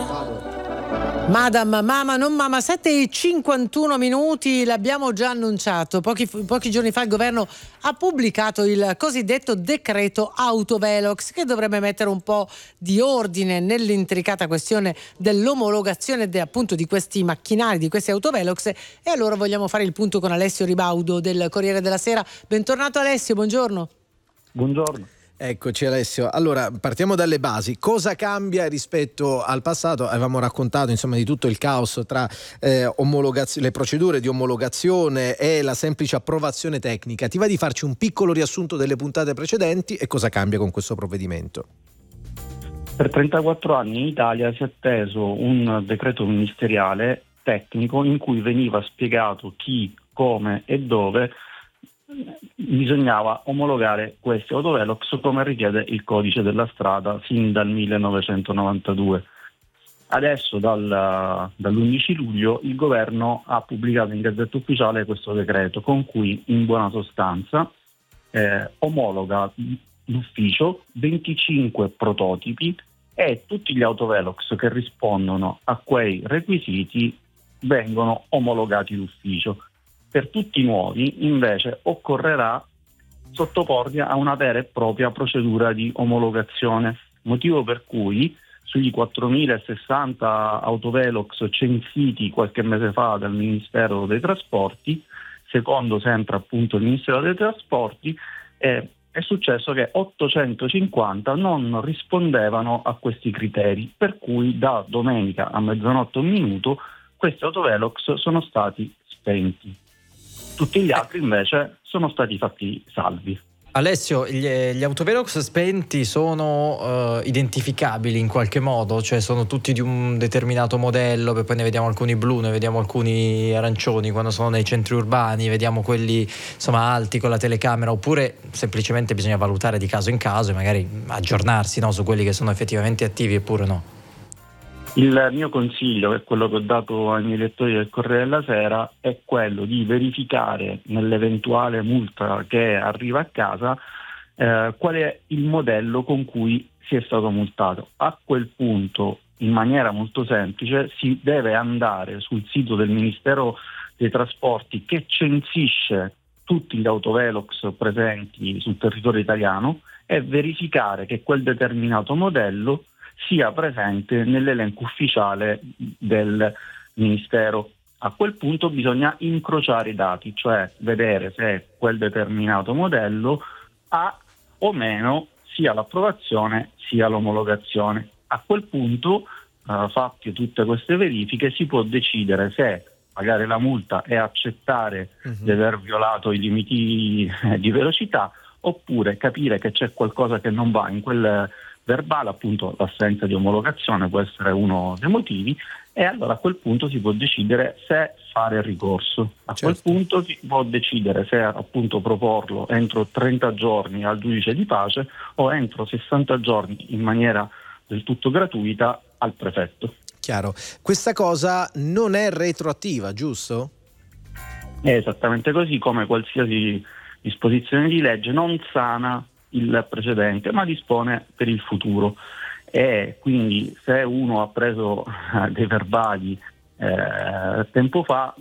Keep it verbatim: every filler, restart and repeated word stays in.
Madam, Mama, non Mama, sette e cinquantuno minuti, l'abbiamo già annunciato. Pochi, pochi giorni fa il governo ha pubblicato il cosiddetto decreto autovelox, che dovrebbe mettere un po' di ordine nell'intricata questione dell'omologazione de, appunto di questi macchinari, di questi autovelox. E allora vogliamo fare il punto con Alessio Ribaudo del Corriere della Sera. Bentornato Alessio, buongiorno. Buongiorno. Eccoci Alessio, allora partiamo dalle basi. Cosa cambia rispetto al passato? Avevamo raccontato insomma di tutto il caos tra eh, omologaz- le procedure di omologazione e la semplice approvazione tecnica. Ti va di farci un piccolo riassunto delle puntate precedenti e cosa cambia con questo provvedimento? Per trentaquattro anni in Italia si è atteso un decreto ministeriale tecnico in cui veniva spiegato chi, come e dove bisognava omologare questi autovelox come richiede il codice della strada sin dal millenovecentonovantadue. Adesso dal, dall'undici luglio il governo ha pubblicato in Gazzetta Ufficiale questo decreto con cui in buona sostanza eh, omologa l'ufficio venticinque prototipi e tutti gli autovelox che rispondono a quei requisiti vengono omologati d'ufficio. Per tutti i nuovi, invece, occorrerà sottoporli a una vera e propria procedura di omologazione, motivo per cui sugli quattromilasessanta autovelox censiti qualche mese fa dal Ministero dei Trasporti, secondo sempre appunto il Ministero dei Trasporti, eh, è successo che ottocentocinquanta non rispondevano a questi criteri, per cui da domenica a mezzanotte un minuto questi autovelox sono stati spenti. Tutti gli altri invece sono stati fatti salvi. Alessio, gli, gli autovelox spenti sono uh, identificabili in qualche modo? Cioè sono tutti di un determinato modello, poi ne vediamo alcuni blu, ne vediamo alcuni arancioni quando sono nei centri urbani, vediamo quelli insomma alti con la telecamera, oppure semplicemente bisogna valutare di caso in caso e magari aggiornarsi, no, su quelli che sono effettivamente attivi eppure no? Il mio consiglio, che è quello che ho dato ai miei lettori del Corriere della Sera, è quello di verificare nell'eventuale multa che arriva a casa eh, qual è il modello con cui si è stato multato. A quel punto, in maniera molto semplice, si deve andare sul sito del Ministero dei Trasporti che censisce tutti gli autovelox presenti sul territorio italiano e verificare che quel determinato modello sia presente nell'elenco ufficiale del Ministero. A quel punto bisogna incrociare i dati, cioè vedere se quel determinato modello ha o meno sia l'approvazione sia l'omologazione. A quel punto, eh, fatte tutte queste verifiche, si può decidere se pagare la multa e accettare uh-huh. di aver violato i limiti di velocità, oppure capire che c'è qualcosa che non va in quel verbale, appunto l'assenza di omologazione può essere uno dei motivi, e allora a quel punto si può decidere se fare ricorso. A certo. quel punto si può decidere se appunto proporlo entro trenta giorni al giudice di pace o entro sessanta giorni in maniera del tutto gratuita al prefetto. Chiaro. Questa cosa non è retroattiva, giusto? È esattamente così, come qualsiasi disposizione di legge non sana il precedente, ma dispone per il futuro. E quindi se uno ha preso dei verbali eh, tempo fa,